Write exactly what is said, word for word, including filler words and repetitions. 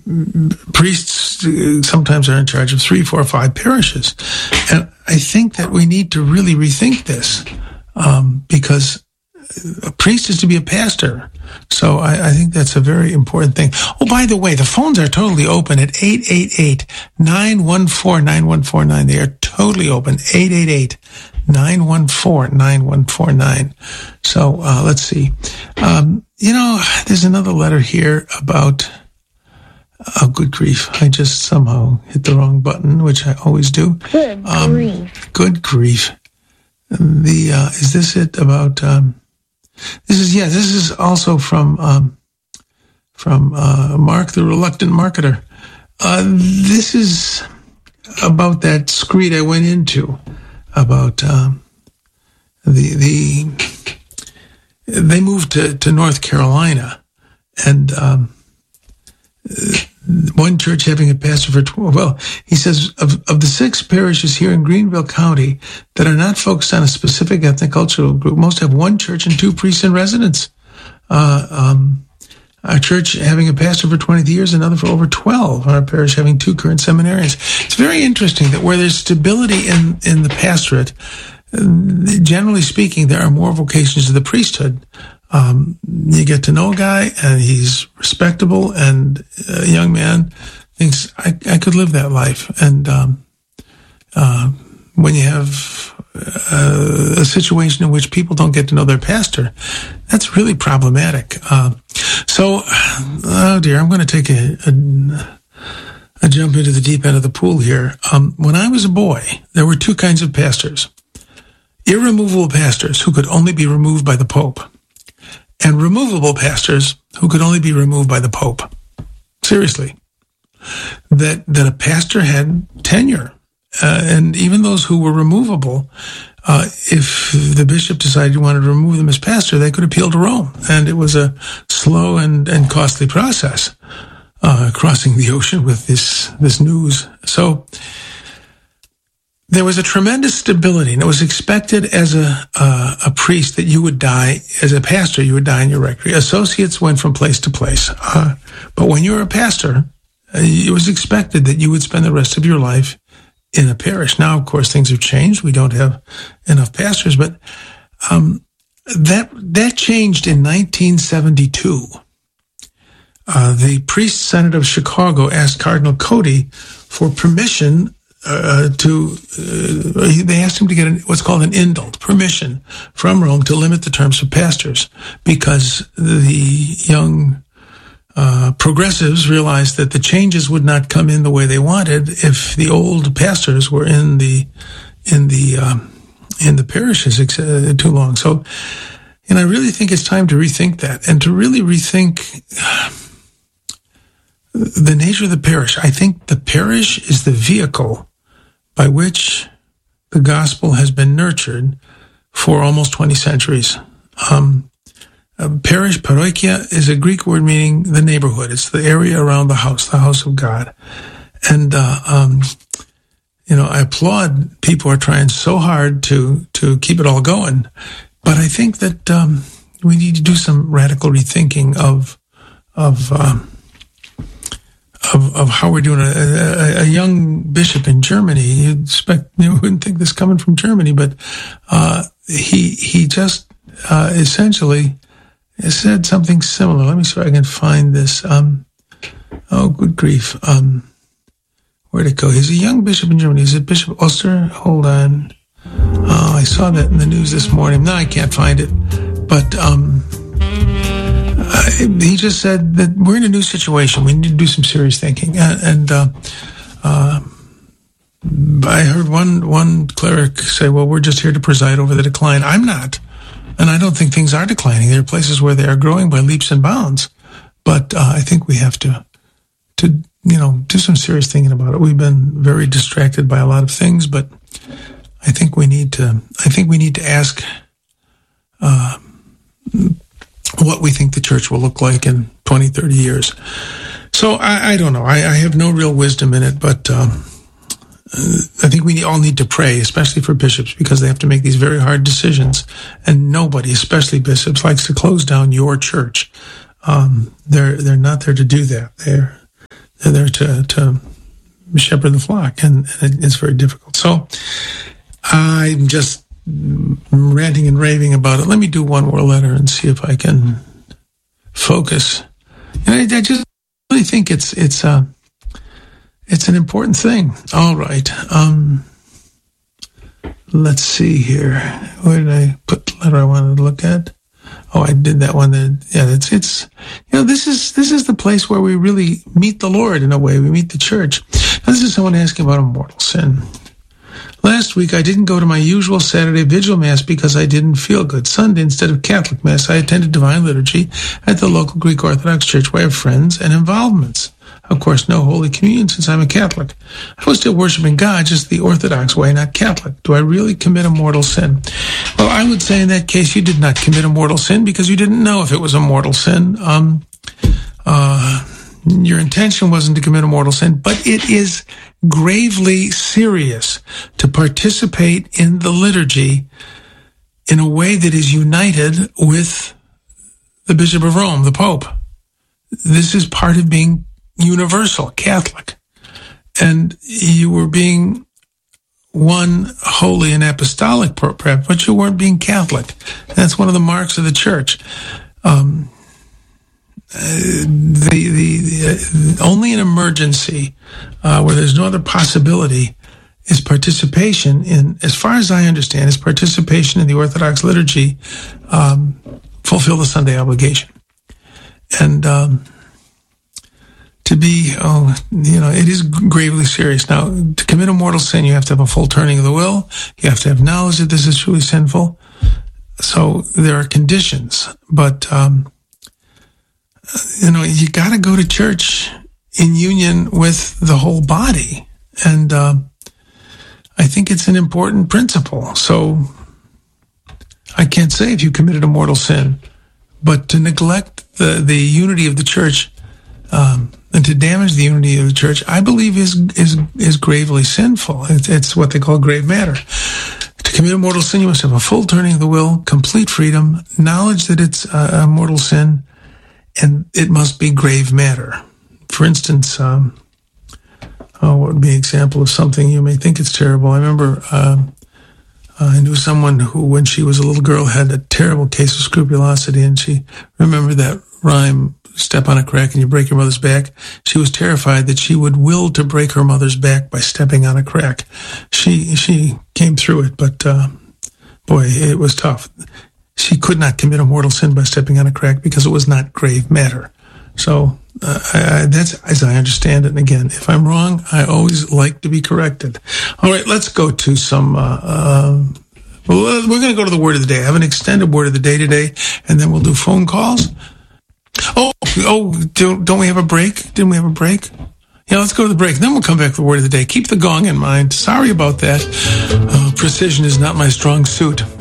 priests sometimes are in charge of three, four, five parishes. And I think that we need to really rethink this, um, because a priest is to be a pastor. So I, I think that's a very important thing. Oh, by the way, the phones are totally open at eight eight eight, nine one four, nine one four nine. They are totally open, eight eight eight, nine one four, nine one four nine. So uh, let's see. Um, you know, there's another letter here about, oh, good grief. I just somehow hit the wrong button, which I always do. Good um, grief. Good grief. The uh, is this it about... Um, This is, yeah, this is also from, um, from, uh, Mark, the Reluctant Marketer. Uh, this is about that screed I went into about, um, the, the, they moved to, to North Carolina, and, um, one church having a pastor for twelve. Well, he says, of, of the six parishes here in Greenville County that are not focused on a specific ethnic cultural group, most have one church and two priests in residence. Uh, um, our church having a pastor for twenty years, another for over twelve. Our parish having two current seminarians. It's very interesting that where there's stability in, in the pastorate, generally speaking, there are more vocations to the priesthood. Um, you get to know a guy and he's respectable, and a young man thinks, I, I could live that life. And, um, uh, when you have uh, a situation in which people don't get to know their pastor, that's really problematic. Uh, so, oh dear, I'm going to take a, a, a jump into the deep end of the pool here. Um, when I was a boy, there were two kinds of pastors: irremovable pastors who could only be removed by the Pope, and removable pastors who could only be removed by the Pope. Seriously. That that a pastor had tenure. Uh, and even those who were removable, uh, if the bishop decided he wanted to remove them as pastor, they could appeal to Rome. And it was a slow and, and costly process, uh, crossing the ocean with this, this news. So there was a tremendous stability, and it was expected as a uh, a priest that you would die, as a pastor, you would die in your rectory. Associates went from place to place. Uh, but when you were a pastor, uh, it was expected that you would spend the rest of your life in a parish. Now, of course, things have changed. We don't have enough pastors, but um, that that changed in nineteen seventy-two. Uh, the Priest Senate of Chicago asked Cardinal Cody for permission Uh, to, uh, they asked him to get an, what's called an indult, permission from Rome to limit the terms of pastors, because the young uh, progressives realized that the changes would not come in the way they wanted if the old pastors were in the in the um, in the parishes uh, too long. So, and I really think it's time to rethink that, and to really rethink the nature of the parish. I think the parish is the vehicle by which the gospel has been nurtured for almost twenty centuries. Um, a parish, parochia, is a Greek word meaning the neighborhood. It's the area around the house, the house of God. And, uh, um, you know, I applaud people who are trying so hard to, to keep it all going. But I think that um, we need to do some radical rethinking of, of, um, Of, of how we're doing. A, a, a young bishop in Germany, you'd expect, you wouldn't think this coming from Germany, but uh, he he just uh, essentially said something similar. Let me see if I can find this. Um, oh, good grief. Um, where'd it go? He's a young bishop in Germany. Is it Bishop Oster? Hold on. Oh, I saw that in the news this morning. No, I can't find it. But um, uh, he just said that we're in a new situation. We need to do some serious thinking. And, and uh, uh, I heard one one cleric say, well, we're just here to preside over the decline. I'm not. And I don't think things are declining. There are places where they are growing by leaps and bounds. But uh, I think we have to, to, you know, do some serious thinking about it. We've been very distracted by a lot of things, but I think we need to, I think we need to ask uh, what we think the church will look like in twenty, thirty years. So I, I don't know. I, I have no real wisdom in it, but um, I think we all need to pray, especially for bishops, because they have to make these very hard decisions. And nobody, especially bishops, likes to close down your church. Um, they're they're not there to do that. They're They're there to, to shepherd the flock, and, and it's very difficult. So I'm just ranting and raving about it. Let me do one more letter and see if I can focus. And I, I just really think it's it's uh, it's an important thing. All right. Um, let's see here. Where did I put the letter I wanted to look at? Oh, I did that one. That, yeah, it's, it's, you know, this is, this is the place where we really meet the Lord in a way. We meet the church. Now, this is someone asking about a mortal sin. Last week, I didn't go to my usual Saturday vigil mass because I didn't feel good. Sunday, instead of Catholic mass, I attended divine liturgy at the local Greek Orthodox church where I have friends and involvements. Of course, no Holy Communion since I'm a Catholic. I was still worshiping God, just the Orthodox way, not Catholic. Do I really commit a mortal sin? Well, I would say in that case, you did not commit a mortal sin because you didn't know if it was a mortal sin. Um, uh, your intention wasn't to commit a mortal sin, but it is gravely serious to participate in the liturgy in a way that is united with the Bishop of Rome, the Pope. This is part of being universal Catholic, and you were being one holy and apostolic, perhaps, but you weren't being Catholic. That's one of the marks of the church. Um, uh, the, the, the uh, only an emergency uh, where there's no other possibility is participation in, as far as I understand, is participation in the Orthodox liturgy, um, fulfill the Sunday obligation, and. Um, To be, oh, you know, it is gravely serious. Now, to commit a mortal sin, you have to have a full turning of the will. You have to have knowledge that this is truly sinful. So there are conditions, but, um, you know, you got to go to church in union with the whole body. And uh, I think it's an important principle. So I can't say if you committed a mortal sin, but to neglect the, the unity of the church, um, and to damage the unity of the church, I believe is is is gravely sinful. It's, it's what they call grave matter. To commit a mortal sin, you must have a full turning of the will, complete freedom, knowledge that it's a, a mortal sin, and it must be grave matter. For instance, um, oh, what would be an example of something you may think it's terrible? I remember um, I knew someone who, when she was a little girl, had a terrible case of scrupulosity, and she remembered that rhyme, step on a crack and you break your mother's back. She was terrified that she would will to break her mother's back by stepping on a crack. She she came through it, but uh, boy, it was tough. She could not commit a mortal sin by stepping on a crack because it was not grave matter. So uh, I, I, that's as I understand it. And again, if I'm wrong, I always like to be corrected. All right, let's go to some... Uh, uh, well, we're going to go to the word of the day. I have an extended word of the day today, and then we'll do phone calls. Oh, oh, don't, don't we have a break? Didn't we have a break? Yeah, let's go to the break. Then we'll come back to the word of the day. Keep the gong in mind. Sorry about that. Uh, precision is not my strong suit.